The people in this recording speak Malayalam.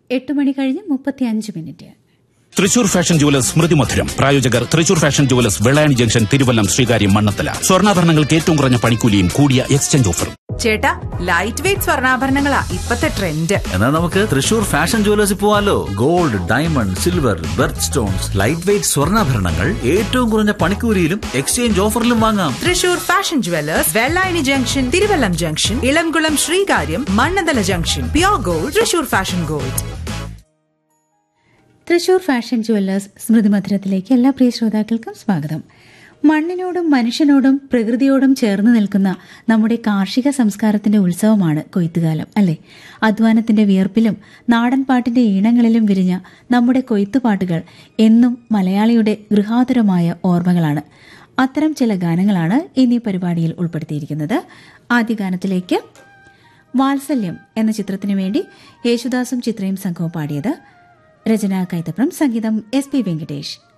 8 മണി കഴിഞ്ഞ് 35 മിനിറ്റ്. തൃശൂർ ഫാഷൻ ജുവലേഴ്സ് സ്മൃതി മധുരം. പ്രായോജകർ Thrissur fashion jewellers, Vellayani junction, Thiruvallam, Sreekaryam, Mannathala. സ്വർണ്ണാഭരണങ്ങൾക്ക് ഏറ്റവും കുറഞ്ഞ പണിക്കൂലിയും കൂടിയ എക്സ്ചേഞ്ച് ഓഫറും. ചേട്ടാ, ലൈറ്റ് വെയിറ്റ് സ്വർണ്ണാഭരണങ്ങളാ ഇപ്പത്തെ ട്രെൻഡ്. എന്നാൽ നമുക്ക് തൃശൂർ ഫാഷൻ ജുവലേഴ്സിൽ പോവാലോ. Gold, diamond, silver, berth stones, light weight സ്വർണ്ണാഭരണങ്ങൾ ഏറ്റവും കുറഞ്ഞ പണിക്കൂലിയിലും എക്സ്ചേഞ്ച് ഓഫറിലും വാങ്ങാം. Thrissur fashion jewellers, Vellayani junction, Thiruvallam junction, Elamkulam, Sreekaryam, Mannanthala junction. Pure gold, Thrissur fashion gold. Thrissur fashion jewellers സ്മൃതി മധുരത്തിലേക്ക് എല്ലാ പ്രിയ ശ്രോതാക്കൾക്കും സ്വാഗതം. മണ്ണിനോടും മനുഷ്യനോടും പ്രകൃതിയോടും ചേർന്ന് നിൽക്കുന്ന നമ്മുടെ കാർഷിക സംസ്കാരത്തിന്റെ ഉത്സവമാണ് കൊയ്ത്തുകാലം, അല്ലേ? അധ്വാനത്തിന്റെ വിയർപ്പിലും നാടൻ പാട്ടിന്റെ ഈണങ്ങളിലും വിരിഞ്ഞ നമ്മുടെ കൊയ്ത്തുപാട്ടുകൾ എന്നും മലയാളിയുടെ ഗൃഹാതുരമായ ഓർമ്മകളാണ്. അത്തരം ചില ഗാനങ്ങളാണ് ഇന്നീ പരിപാടിയിൽ ഉൾപ്പെടുത്തിയിരിക്കുന്നത്. ആദ്യ ഗാനത്തിലേക്ക് വാത്സല്യം എന്ന ചിത്രത്തിനു വേണ്ടി യേശുദാസും ചിത്രയും സംഘവും പാടിയത്. രചന കൈതപ്രം, സംഗീതം SP വെങ്കിടേഷ്.